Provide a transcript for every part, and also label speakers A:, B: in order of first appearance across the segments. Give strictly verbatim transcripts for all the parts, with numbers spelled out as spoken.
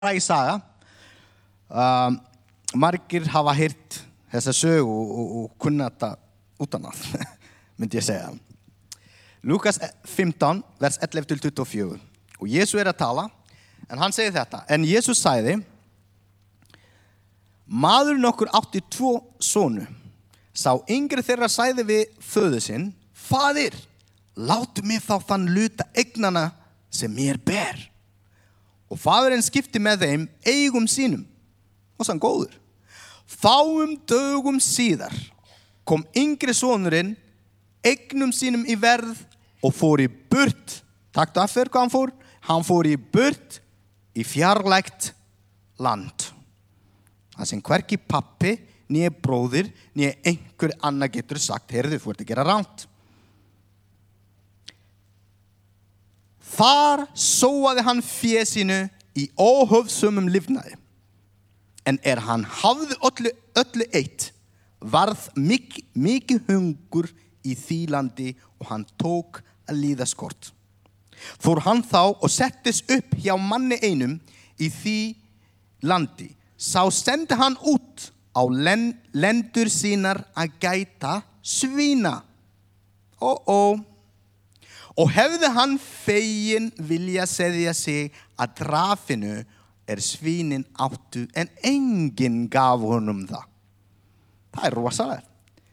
A: í saga. Um, margir hafa heyrt þessa sögu og, og, og kunna þetta utan að, myndi ég segja. Lukas fimmtán, vers ellefu til tuttugu og fjögur. Og Jesús er að tala, en hann segir þetta. En Jesús sagði, maðurinn okkur átti tvo sonu. Sá yngri þeirra sagði við föður sinn, faðir, látu mig þá þann luta eignana sem mér ber. Og faðurinn skipti með þeim eigum sínum. Og sann góður. Fáum dögum síðar kom yngri sonurinn eignum sínum í verð og fór í burt. Takk það fyrir hvað hann fór? Hann fór í burt í fjarlægt land. Það sem hverki pappi, nýja bróðir, nýja einhver annar getur sagt, heyrðu, þú ert að gera rangt. Þar sóaði hann fé sínu í óhófsömum lifnaði. En er hann hafði öllu, öllu eitt, varð mikið, mikið hungur í því landi og hann tók að líða skort. Fór hann þá og settist upp hjá manni einum í því landi. Sá sendi hann út á len, lendur sínar að gæta svína. Ó, ó. Og hefði hann fegin vilja segja sig að drafinu er svínin áttu en enginn gaf honum það. Það er rosalega.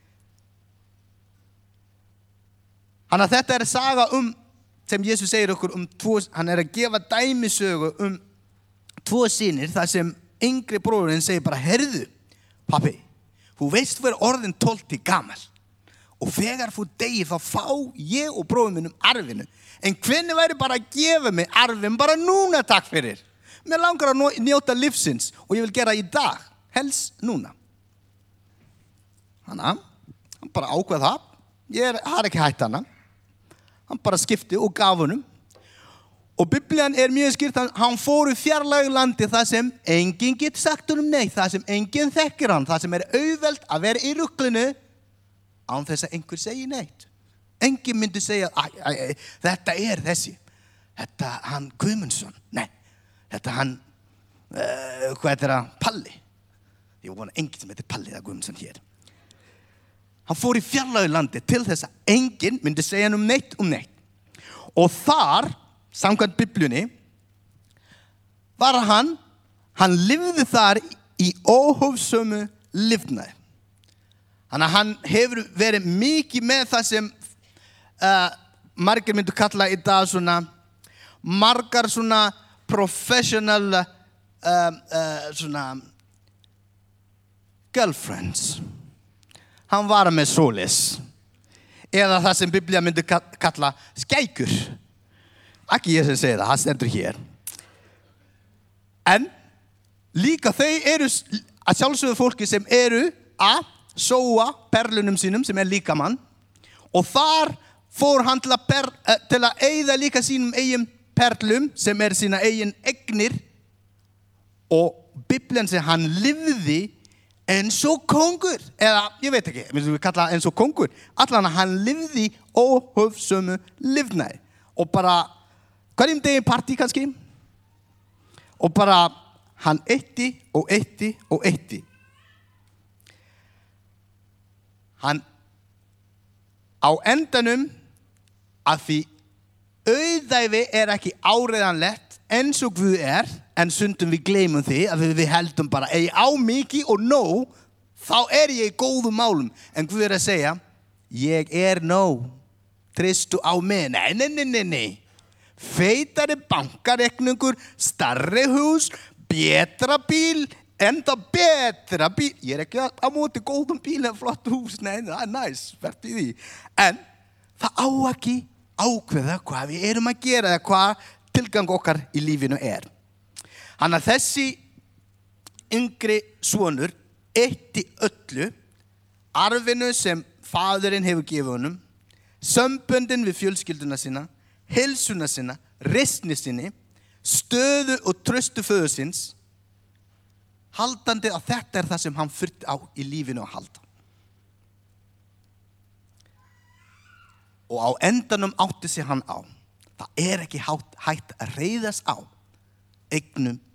A: Þannig að þetta er saga um, sem Jesus segir okkur um tvo, hann er að gefa dæmisögu um tvo synir, þar sem yngri bróðurinn segir bara, herðu, pappi, þú veist fyrir orðin tólfti gamal. Og þegar þú degir þá fá ég og bróður minn um arfinu. En hvernig væri bara að gefa mig arfin bara núna, takk fyrir. Mér langar að njóta lífsins og ég vil gera í dag, helst núna. Hanna, hann bara ákveð það. Ég er, har ekki hætt hana. Hann bara skipti og gaf honum. Og Biblian er mjög skýrt, hann fór í fjarlægu landi þar sem enginn getur sagt honum nei, þar sem enginn þekkir hann, þar sem er auðvelt að vera í ruglinu án þess að einhver segi neitt. Enginn myndi segja, æ, æ, æ, þetta er þessi. Þetta hann Guðmundsson. Nei, þetta hann, uh, hvað er það, Palli. Ég vona enginn sem heitir Palli eða Guðmundsson hér. Hann fór í fjarlægu landi til þess að enginn myndi segja um neitt um neitt. Og þar, samkvæmt Biblíunni, var hann, hann lifði þar í óhófsömu lifnaði. Þannig að hann hefur verið mikið með það sem uh, margir myndu kalla í dag svona, margar svona professional uh, uh, svona girlfriends. Hann var með svoleiðis. Eða það sem Biblía myndi kalla skækur. Ekki ég sem segi það, það stendur hér. En líka þau eru að sjálfsögðu fólki sem eru að sóa perlunum sínum sem er líkamann og þar fór hann til að, per, til að eyða líka sínum eigin perlum sem er sína eigin eignir og Biblian segir hann lifði eins og kongur eða ég veit ekki, við kalla eins og kongur allan að hann lifði óhófsömu lifnaði og bara hverjum degi partí kannski og bara hann eitti og eitti og eitti. Hann á endanum að því auðæfi er ekki áreiðanlegt eins og Guð er, en stundum við gleymum því að við heldum bara ef ég á mikið og nóg, þá er ég í góðum málum. En Guð er að segja, ég er nóg, tristu á mig. Nei, nei, nei, nei, nei. Feitari bankareikningur, starri hús, betra bíl, enda betra bíl. Ég er ekki á móti góðum bíl en flott hús. Nei, það er næs, verð í því. En það á ekki ákveða hvað við erum að gera eða hvað tilgang okkar í lífinu er. Þannig að þessi yngri sonur eitti öllu, arfinu sem faðurinn hefur gefið honum, samböndin við fjölskylduna sína, heilsuna sína, reisni sinni, stöðu og tröstu föður síns, haldandi að þetta er það sem hann þurfti á í lífinu að halda. Og á endanum átti sig hann á. Það er ekki hægt að reiðast á eignum